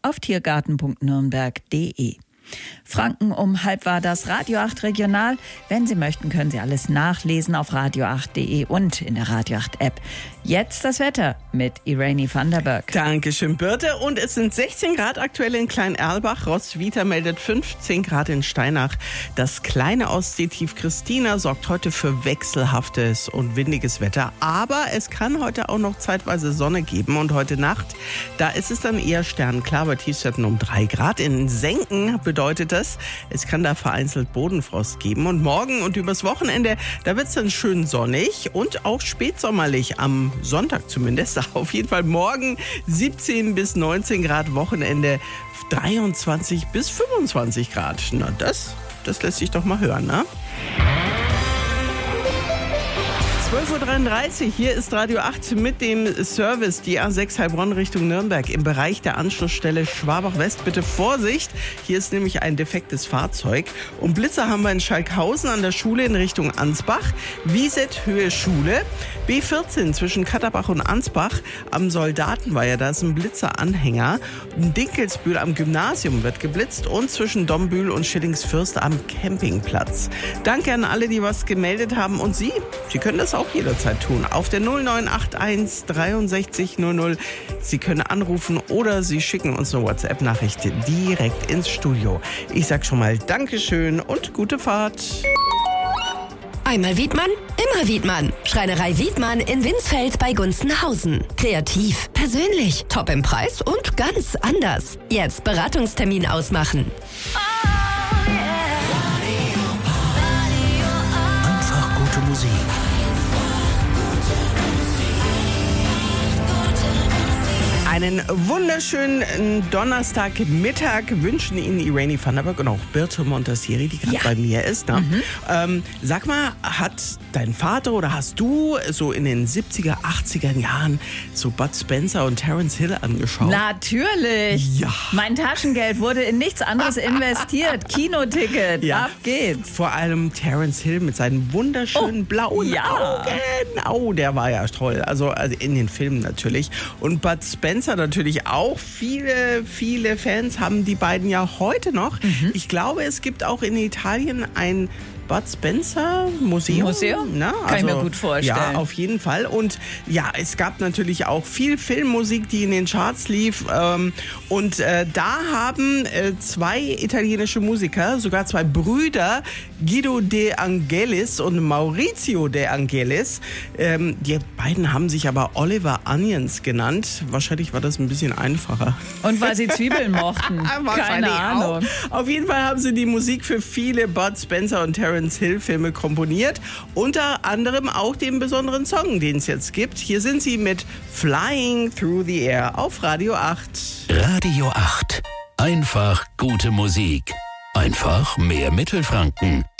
auf tiergarten.nürnberg.de. Franken um 7:30 war das Radio 8 Regional. Wenn Sie möchten, können Sie alles nachlesen auf radio8.de und in der Radio 8 App. Jetzt das Wetter mit Irene van der Berg. Dankeschön, Birte. Und es sind 16 Grad aktuell in Klein-Erlbach. Roswitha meldet 15 Grad in Steinach. Das kleine Ostseetief Christina sorgt heute für wechselhaftes und windiges Wetter. Aber es kann heute auch noch zeitweise Sonne geben. Und heute Nacht, da ist es dann eher sternklar bei Tiefstwerten um 3 Grad. In Senken bedeutet das, es kann da vereinzelt Bodenfrost geben. Und morgen und übers Wochenende, da wird es dann schön sonnig und auch spätsommerlich am Sonntag zumindest. Auf jeden Fall morgen 17 bis 19 Grad, Wochenende 23 bis 25 Grad. Na, das lässt sich doch mal hören, ne? 12:33 Uhr, hier ist Radio 8 mit dem Service, die A6 Heilbronn Richtung Nürnberg im Bereich der Anschlussstelle Schwabach West. Bitte Vorsicht, hier ist nämlich ein defektes Fahrzeug. Und Blitzer haben wir in Schalkhausen an der Schule in Richtung Ansbach, Wieset Höhe Schule, B14 zwischen Katterbach und Ansbach am Soldatenweiher, da ist ein Blitzeranhänger. Dinkelsbühl am Gymnasium wird geblitzt und zwischen Dombühl und Schillingsfürst am Campingplatz. Danke an alle, die was gemeldet haben, und Sie können das auch jederzeit tun. Auf der 0981 63 00. Sie können anrufen oder Sie schicken uns eine WhatsApp-Nachricht direkt ins Studio. Ich sag schon mal Dankeschön und gute Fahrt. Einmal Wiedmann, immer Wiedmann. Schreinerei Wiedmann in Winsfeld bei Gunzenhausen. Kreativ, persönlich, top im Preis und ganz anders. Jetzt Beratungstermin ausmachen. Einfach gute Musik. Einen wunderschönen Donnerstagmittag wünschen Ihnen Irene van der Berg und auch Birte Montasieri, die gerade bei mir ist. Ne? Sag mal, hat dein Vater oder hast du so in den 70er, 80er Jahren so Bud Spencer und Terence Hill angeschaut? Natürlich. Ja. Mein Taschengeld wurde in nichts anderes investiert. Kinoticket, ab geht's. Vor allem Terence Hill mit seinen wunderschönen blauen Augen. Oh, der war ja toll. Also in den Filmen natürlich. Und Bud Spencer natürlich auch. Viele Fans haben die beiden ja heute noch. Ich glaube, es gibt auch in Italien ein Bud Spencer Museum? Na, kann ich mir gut vorstellen. Ja, auf jeden Fall. Und ja, es gab natürlich auch viel Filmmusik, die in den Charts lief. Und da haben zwei italienische Musiker, sogar zwei Brüder, Guido De Angelis und Maurizio De Angelis. Die beiden haben sich aber Oliver Onions genannt. Wahrscheinlich war das ein bisschen einfacher. Und weil sie Zwiebeln mochten. Keine Ahnung. Auch. Auf jeden Fall haben sie die Musik für viele Bud Spencer und Terence Hill Filme komponiert. Unter anderem auch den besonderen Song, den es jetzt gibt. Hier sind sie mit Flying Through the Air auf Radio 8. Radio 8. Einfach gute Musik. Einfach mehr Mittelfranken.